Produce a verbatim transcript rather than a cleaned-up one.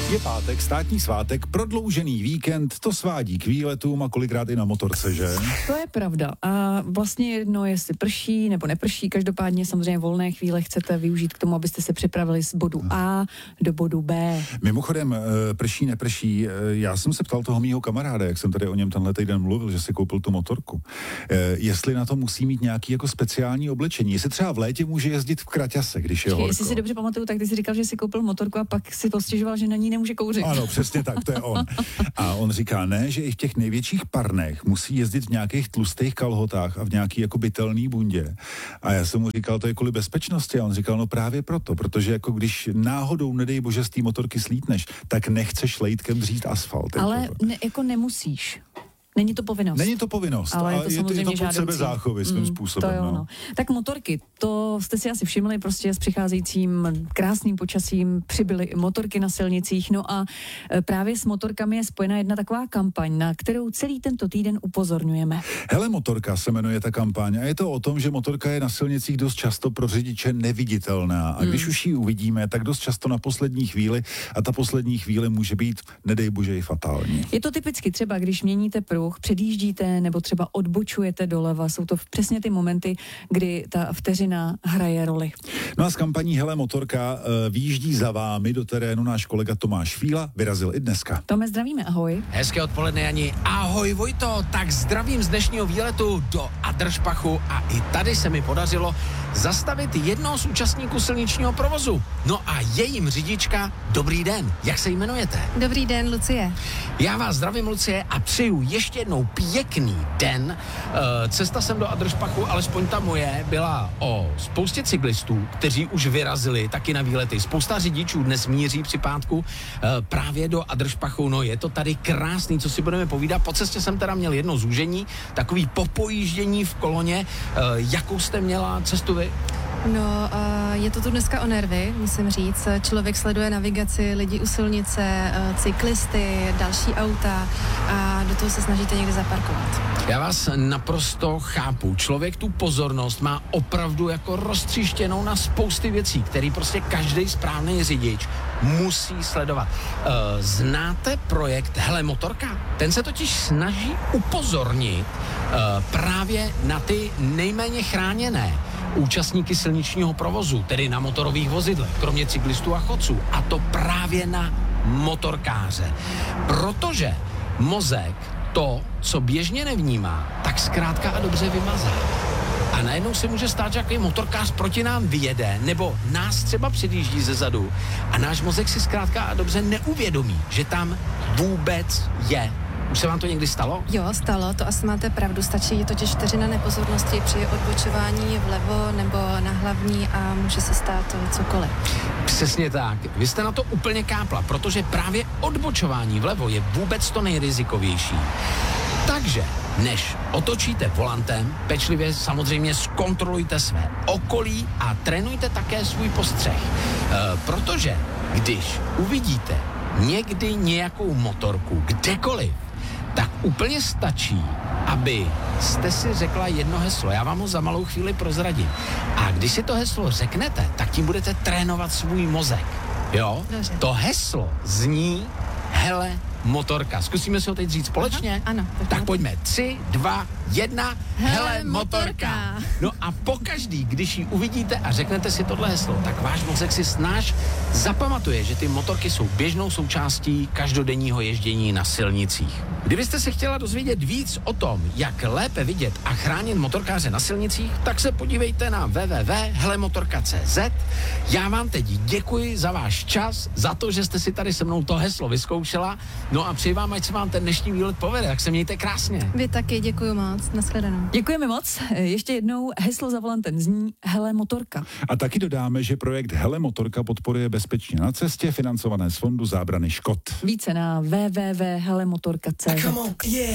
Je pátek, státní svátek, prodloužený víkend, to svádí k výletům a kolikrát i na motorce, že? To je pravda. A vlastně jedno, jestli prší nebo neprší, každopádně samozřejmě volné chvíle chcete využít k tomu, abyste se připravili z bodu A do bodu B. Mimochodem, prší, neprší, já jsem se ptal toho mýho kamaráda, jak jsem tady o něm tenhle týden mluvil, že si koupil tu motorku. Jestli na to musí mít nějaký jako speciální oblečení, jestli třeba v létě může jezdit v kraťase, když je horko. Jestli si dobře pamatuju, tak ty jsi říkal, že si koupil motorku a pak si postěžoval, že na ní nemůže kouřit. Ano, přesně tak, to je on. A on říká, ne, že i v těch největších parnech musí jezdit v nějakých tlustých kalhotách a v nějaký jako bytelný bundě. A já jsem mu říkal, to je kvůli bezpečnosti. A on říkal, no právě proto, protože jako když náhodou, nedej bože, z té motorky slítneš, tak nechceš lejtkem dřít asfalt. Ale jako, ne, jako nemusíš. Není to povinnost. Není to povinnost, ale je to, je to, je to pod žádoucí. sebezáchovy svým mm, způsobem. To jo, no. No. Tak motorky, to jste si asi všimli, prostě s přicházejícím krásným počasím přibyly i motorky na silnicích, no a právě s motorkami je spojena jedna taková kampaň, na kterou celý tento týden upozorňujeme. Hele motorka se jmenuje ta kampaň a je to o tom, že motorka je na silnicích dost často pro řidiče neviditelná a když mm. už ji uvidíme, tak dost často na poslední chvíli a ta poslední chvíle může být, nedej bože, i fatální. Je to typicky třeba, když měníte pruh, předjíždíte nebo třeba odbočujete doleva. Jsou to přesně ty momenty, kdy ta vteřina hraje roli. No a s kampaní Hele motorka uh, výjíždí za vámi do terénu náš kolega Tomáš Fíla, vyrazil i dneska. Tome, zdravíme, ahoj. Hezké odpoledne, Jani. Ahoj, Vojto, tak zdravím z dnešního výletu do Adršpachu a i tady se mi podařilo zastavit jednoho z účastníků silničního provozu. No a jejím řidička, dobrý den, jak se jmenujete? Dobrý den, Lucie. Já vás zdravím, Lucie, a přeju ještě jednou pěkný den. Cesta sem do Adršpachu, alespoň ta moje, byla o spoustě cyklistů, kteří už vyrazili taky na výlety. Spousta řidičů dnes míří při pátku právě do Adršpachu. No je to tady krásný, co si budeme povídat. Po cestě jsem teda měl jedno zúžení, takový popojíždění v koloně. Jakou jste měla cestu vy? No, uh, je to tu dneska o nervy, musím říct. Člověk sleduje navigaci, lidi u silnice, uh, cyklisty, další auta a do toho se snažíte někdy zaparkovat. Já vás naprosto chápu. Člověk tu pozornost má opravdu jako roztříštěnou na spousty věcí, který prostě každý správný řidič musí sledovat. Uh, znáte projekt Hele motorka? Ten se totiž snaží upozornit uh, právě na ty nejméně chráněné účastníky silničního provozu, tedy na motorových vozidlech, kromě cyklistů a chodců. A to právě na motorkáře. Protože mozek to, co běžně nevnímá, tak zkrátka a dobře vymazá. A najednou se může stát, že jaký motorkář proti nám vyjede, nebo nás třeba předjíždí ze zadu a náš mozek si zkrátka a dobře neuvědomí, že tam vůbec je. Už se vám to někdy stalo? Jo, stalo, to asi máte pravdu, stačí totiž vteřina nepozornosti při odbočování vlevo nebo na hlavní a může se stát cokoliv. Přesně tak, vy jste na to úplně kápla, protože právě odbočování vlevo je vůbec to nejrizikovější. Takže, než otočíte volantem, pečlivě samozřejmě zkontrolujte své okolí a trénujte také svůj postřeh. E, protože, když uvidíte někdy nějakou motorku, kdekoliv, tak úplně stačí, aby jste si řekla jedno heslo. Já vám ho za malou chvíli prozradím. A když si to heslo řeknete, tak tím budete trénovat svůj mozek. Jo? Dobře. To heslo zní Hele motorka. Zkusíme si ho teď říct společně? Aha, ano. Tak pojďme. Tři, dva, jedna. Hele motorka. No a pokaždý, když ji uvidíte a řeknete si tohle heslo, tak váš mozek si snáš zapamatuje, že ty motorky jsou běžnou součástí každodenního ježdění na silnicích. Kdybyste se chtěla dozvědět víc o tom, jak lépe vidět a chránit motorkáře na silnicích, tak se podívejte na w w w tečka helemotorka tečka c z. Já vám teď děkuji za váš čas, za to, že jste si tady se mnou to heslo vyzkoušela. No a přeji vám, ať se vám ten dnešní výlet povede, tak se mějte krásně. Vy taky, děkuji moc, nashledanou. Děkujeme moc. Ještě jednou heslo za volantem zní Hele motorka. A taky dodáme, že projekt Hele motorka podporuje bezpečně na cestě, financované z Fondu zábrany škod. Více na w w w tečka helemotorka tečka c z.